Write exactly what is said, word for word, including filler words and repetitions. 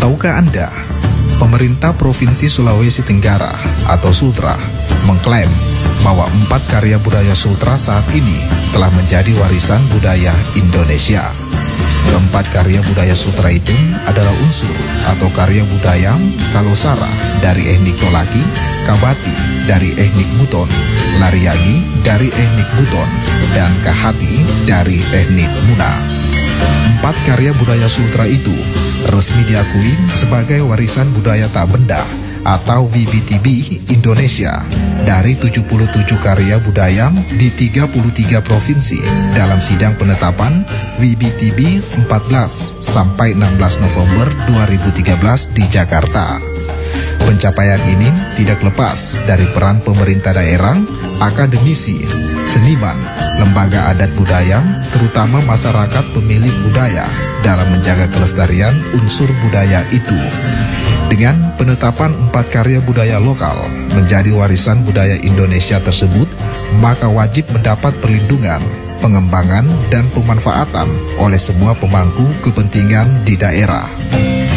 Tahukah Anda, pemerintah Provinsi Sulawesi Tenggara atau Sultra mengklaim bahwa empat karya budaya Sultra saat ini telah menjadi warisan budaya Indonesia. Keempat karya budaya Sultra itu adalah unsur atau karya budaya Kalosara dari etnik Tolaki, Kabati dari etnik Buton, Lariagi dari etnik Buton, dan Kahati dari etnik Muna. Empat karya budaya Sultra itu resmi diakui sebagai warisan budaya tak benda atau W B T B Indonesia dari tujuh puluh tujuh karya budaya di tiga puluh tiga provinsi dalam sidang penetapan W B T B empat belas sampai enam belas November dua ribu tiga belas di Jakarta. Pencapaian ini tidak lepas dari peran pemerintah daerah, akademisi, seniman, lembaga adat budaya, terutama masyarakat pemilik budaya dalam menjaga kelestarian unsur budaya itu. Dengan penetapan empat karya budaya lokal menjadi warisan budaya Indonesia tersebut, maka wajib mendapat perlindungan, pengembangan, dan pemanfaatan oleh semua pemangku kepentingan di daerah.